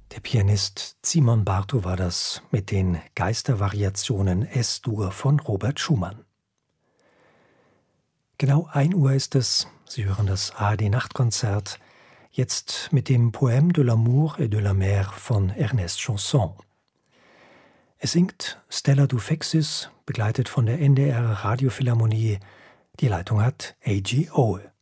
Der Pianist Simon Bartow war das mit den Geistervariationen S-Dur von Robert Schumann. Genau 1 Uhr ist es. Sie hören das ARD-Nachtkonzert. Jetzt mit dem Poème de l'amour et de la mer von Ernest Chausson. Es singt Stella Dufexis, begleitet von der NDR Radiophilharmonie. Die Leitung hat A.G. Ohl.